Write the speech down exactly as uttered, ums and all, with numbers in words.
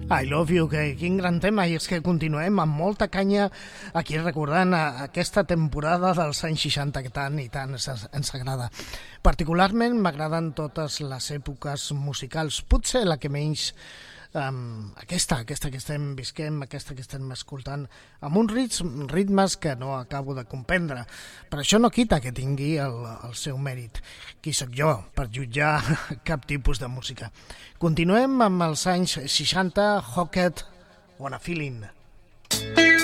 I Love You, que quin gran tema, i és que continuem amb molta canya aquí recordant aquesta temporada dels anys seixanta que tant i tant ens, ens agrada. Particularment m'agraden totes les èpoques musicals, potser la que menys um, aquesta, aquesta que estem visquem, aquesta que estem escoltant, amb uns ritmes, ritmes que no acabo de comprendre. Però això no quita que tingui el, el seu mèrit. Qui sóc jo per jutjar cap tipus de música? Continuem amb els anys seixanta, Hooked on a Feeling.